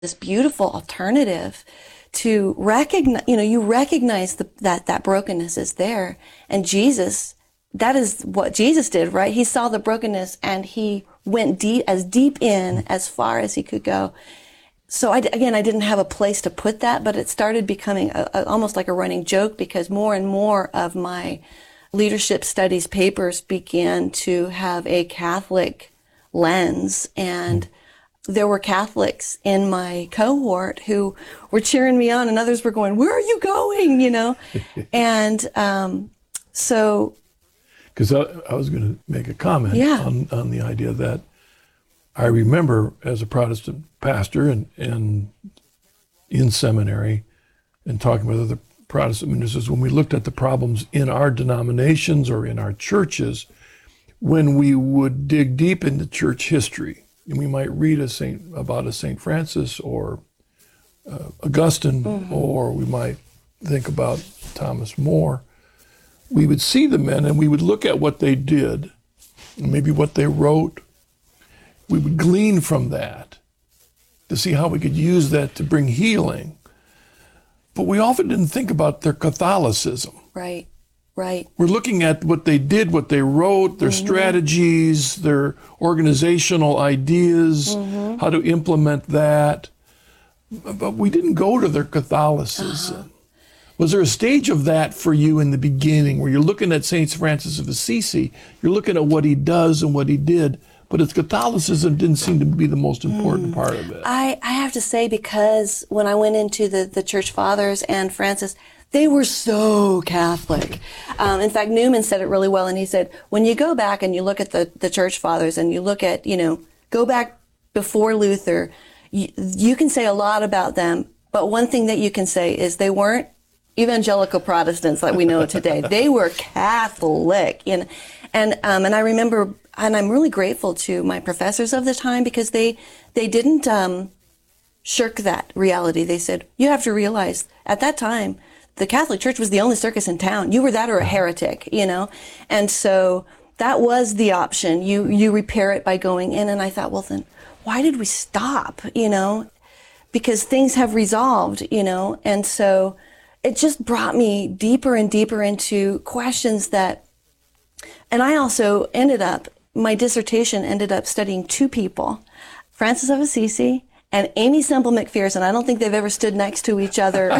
this beautiful alternative to recognize, you recognize that brokenness is there. And Jesus, that is what Jesus did, right? He saw the brokenness and he went deep in as far as he could go. So I didn't have a place to put that, but it started becoming almost like a running joke, because more and more of my leadership studies papers began to have a Catholic lens, and there were Catholics in my cohort who were cheering me on, and others were going, "Where are you going?" And so. Because I was going to make a comment on the idea that I remember as a Protestant pastor and in seminary and talking with other Protestant ministers, when we looked at the problems in our denominations or in our churches, when we would dig deep into church history, and we might read about a St. Francis or Augustine, or we might think about Thomas More, we would see the men and we would look at what they did, and maybe what they wrote. We would glean from that to see how we could use that to bring healing. But we often didn't think about their Catholicism. Right. We're looking at what they did, what they wrote, their strategies, their organizational ideas, how to implement that. But we didn't go to their Catholicism. Was there a stage of that for you in the beginning where you're looking at St. Francis of Assisi, you're looking at what he does and what he did, but his Catholicism didn't seem to be the most important part of it? I have to say, because when I went into the Church Fathers and Francis, they were so Catholic. In fact, Newman said it really well, and he said, when you go back and you look at the Church Fathers and you look at, go back before Luther, you can say a lot about them, but one thing that you can say is they weren't evangelical Protestants like we know today. They were Catholic. And I remember, and I'm really grateful to my professors of the time, because they didn't shirk that reality. They said, you have to realize at that time, the Catholic Church was the only circus in town. You were that or a heretic, And so that was the option. You repair it by going in. And I thought, well, then why did we stop, Because things have resolved, And so it just brought me deeper and deeper into questions that, and I also my dissertation ended up studying two people, Francis of Assisi and Aimee Semple McPherson. I don't think they've ever stood next to each other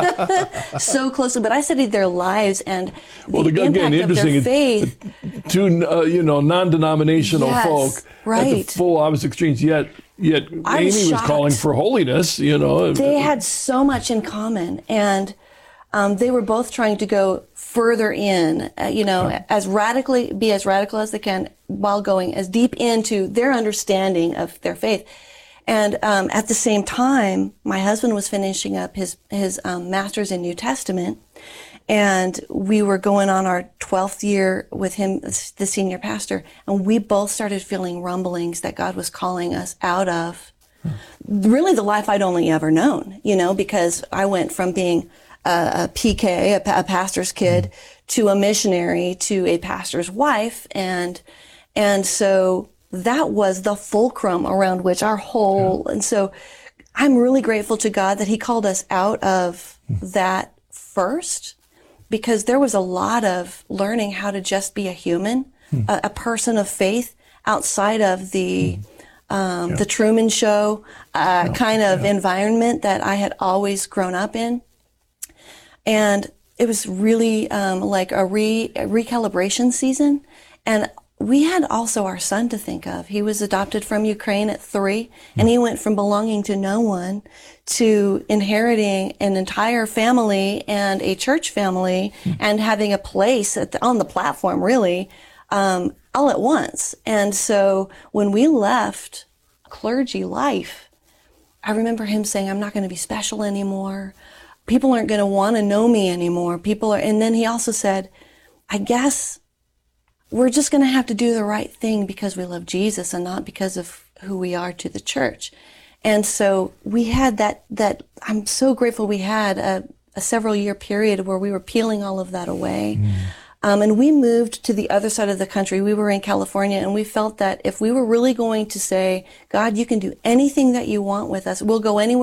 so closely, but I studied their lives and the impact of their faith. Two, non-denominational folk at the full opposite extremes, yet Aimee was calling for holiness, They had so much in common, and they were both trying to go further in, as radical as they can, while going as deep into their understanding of their faith. And at the same time, my husband was finishing up his master's in New Testament, and we were going on our 12th year with him, the senior pastor, and we both started feeling rumblings that God was calling us out of really the life I'd only ever known, because I went from being a PK, a pastor's kid, to a missionary, to a pastor's wife, and so that was the fulcrum around which our whole, and so I'm really grateful to God that he called us out of that first, because there was a lot of learning how to just be a human, a person of faith outside of the Truman Show kind of environment that I had always grown up in. And it was really like a recalibration season. And we had also our son to think of. He was adopted from Ukraine at 3, and he went from belonging to no one to inheriting an entire family and a church family and having a place on the platform, really, all at once. And so when we left clergy life, I remember him saying, I'm not going to be special anymore. People aren't going to want to know me anymore. And then he also said, I guess we're just going to have to do the right thing because we love Jesus and not because of who we are to the church. And so we had that I'm so grateful we had a several year period where we were peeling all of that away. And we moved to the other side of the country. We were in California, and we felt that if we were really going to say, God, you can do anything that you want with us, we'll go anywhere